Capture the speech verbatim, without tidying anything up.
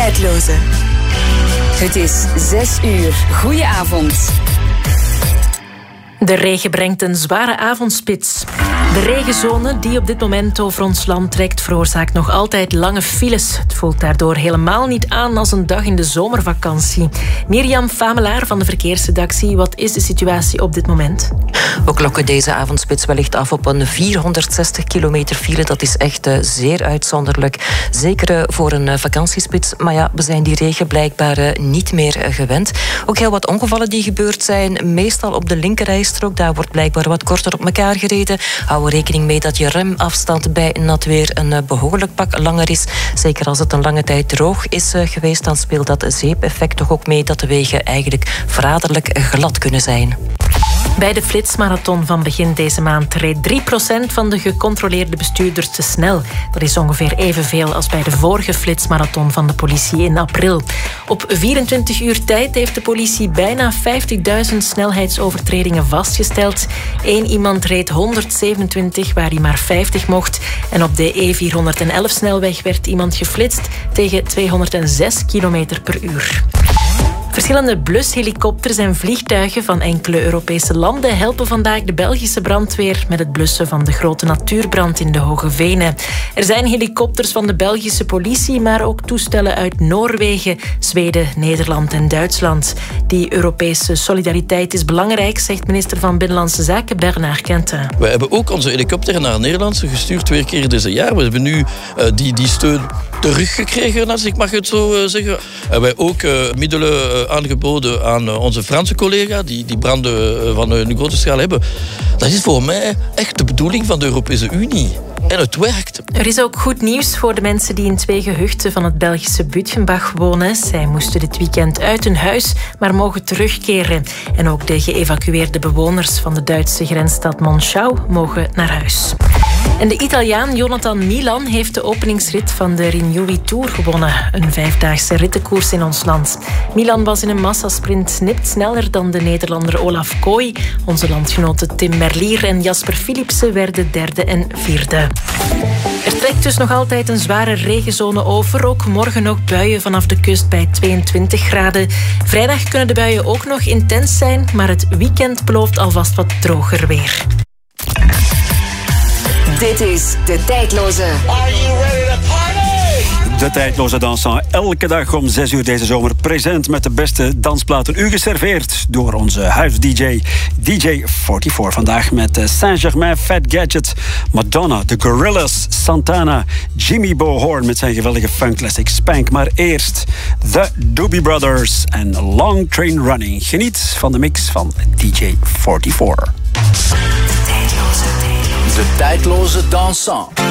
Tijdloze. Het is zes uur. Goedenavond. De regen brengt een zware avondspits. De regenzone die op dit moment over ons land trekt veroorzaakt nog altijd lange files. Het voelt daardoor helemaal niet aan als een dag in de zomervakantie. Mirjam Famelaar van de verkeersredactie, wat is de situatie op dit moment? We klokken deze avondspits wellicht af op een vierhonderdzestig kilometer file. Dat is echt uh, zeer uitzonderlijk. Zeker uh, voor een uh, vakantiespits. Maar ja, we zijn die regen blijkbaar uh, niet meer uh, gewend. Ook heel wat ongevallen die gebeurd zijn. Meestal op de linkerrijstrook. Daar wordt blijkbaar wat korter op elkaar gereden. Hou er rekening mee dat je remafstand bij nat weer een uh, behoorlijk pak langer is. Zeker als het een lange tijd droog is uh, geweest, dan speelt dat zeepeffect toch ook mee dat de wegen eigenlijk verraderlijk glad kunnen zijn. Bij de flitsmarathon van begin deze maand reed drie procent van de gecontroleerde bestuurders te snel. Dat is ongeveer evenveel als bij de vorige flitsmarathon van de politie in april. Op vierentwintig uur tijd heeft de politie bijna vijftigduizend snelheidsovertredingen vastgesteld. Eén iemand reed honderdzevenentwintig waar hij maar vijftig mocht. En op de E vierhonderdelf snelweg werd iemand geflitst tegen tweehonderdzes kilometer per uur. Verschillende blushelikopters en vliegtuigen van enkele Europese landen helpen vandaag de Belgische brandweer met het blussen van de grote natuurbrand in de Hoge Venen. Er zijn helikopters van de Belgische politie, maar ook toestellen uit Noorwegen, Zweden, Nederland en Duitsland. Die Europese solidariteit is belangrijk, zegt minister van Binnenlandse Zaken Bernard Quentin. We hebben ook onze helikopter naar Nederland gestuurd twee keer deze jaar. We hebben nu uh, die, die steun teruggekregen, als ik mag het zo uh, zeggen. En wij ook uh, middelen uh, aangeboden aan uh, onze Franse collega die, die branden uh, van uh, een grote schaal hebben. Dat is voor mij echt de bedoeling van de Europese Unie. En het werkt. Er is ook goed nieuws voor de mensen die in twee gehuchten van het Belgische Bütgenbach wonen. Zij moesten dit weekend uit hun huis, maar mogen terugkeren. En ook de geëvacueerde bewoners van de Duitse grensstad Monschau mogen naar huis. En de Italiaan Jonathan Milan heeft de openingsrit van de Renewy Tour gewonnen. Een vijfdaagse rittenkoers in ons land. Milan was in een massasprint nipt sneller dan de Nederlander Olaf Kooi. Onze landgenoten Tim Merlier en Jasper Philipsen werden derde en vierde. Er trekt dus nog altijd een zware regenzone over. Ook morgen nog buien vanaf de kust bij tweeëntwintig graden. Vrijdag kunnen de buien ook nog intens zijn, maar het weekend belooft alvast wat droger weer. Dit is De Tijdloze. Are you ready to party? De Tijdloze Dansant. Elke dag om zes uur deze zomer present met de beste dansplaten. U geserveerd door onze huis-D J, D J vierenveertig. Vandaag met Saint-Germain, Fat Gadget, Madonna, The Gorillaz, Santana, Jimmy Bo Horn met zijn geweldige funk classic Spank. Maar eerst The Doobie Brothers en Long Train Running. Geniet van de mix van D J vierenveertig. De Tijdloze Dansant.